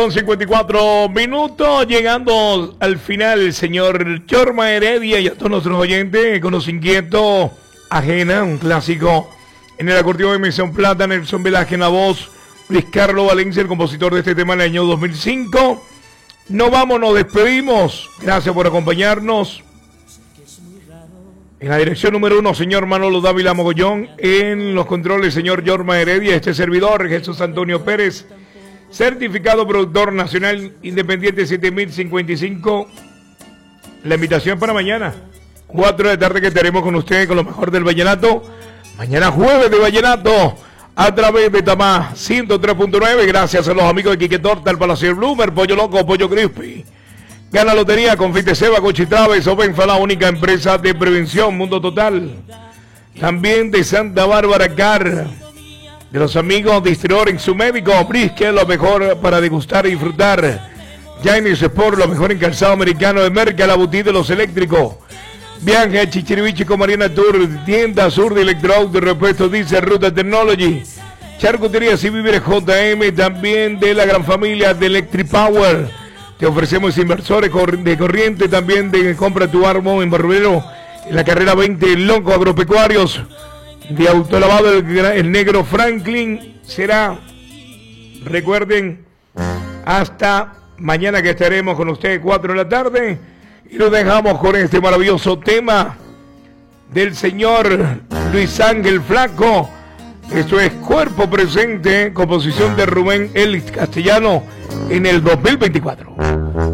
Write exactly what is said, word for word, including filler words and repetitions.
Son cincuenta y cuatro minutos, llegando al final el señor Jorma Heredia y a todos nuestros oyentes con los inquietos Ajena, un clásico en el acordeón de Misión Plata, Nelson Velázquez en la voz, Luis Carlos Valencia, el compositor de este tema en el año dos mil cinco. Nos vamos, nos despedimos, gracias por acompañarnos. En la dirección número uno, señor Manolo Dávila Mogollón, en los controles, señor Jorma Heredia, este servidor, Jesús Antonio Pérez, certificado productor nacional independiente siete mil cincuenta y cinco. La invitación para mañana, cuatro de la tarde, que estaremos con ustedes con lo mejor del vallenato. Mañana jueves de vallenato, a través de Tamá ciento tres punto nueve. Gracias a los amigos de Quique Torta, el Palacio Bloomer, Pollo Loco, Pollo Crispy. Gana Lotería, Confite Seba, Cochitraves, Openfa, la única empresa de prevención, Mundo Total. También de Santa Bárbara Car, de los amigos de Distrior en su médico, Brisque, lo mejor para degustar y disfrutar. Jainis Sport, lo mejor en calzado americano de Merca, la boutique de los eléctricos. Viaje a Chichirivichi con Mariana Tour, tienda sur de Electroauto, repuesto dice Ruta Technology. Charcutería y Víveres J M, también de la gran familia de Electric Power. Te ofrecemos inversores de corriente, también de compra tu armo en Barbero, en la carrera veinte, Lonco Agropecuarios, de autolavado el, el negro Franklin. Será, recuerden, hasta mañana que estaremos con ustedes cuatro de la tarde, y nos dejamos con este maravilloso tema del señor Luis Ángel Flaco. Esto es Cuerpo Presente, composición de Rubén Ellis Castellano en el dos mil veinticuatro.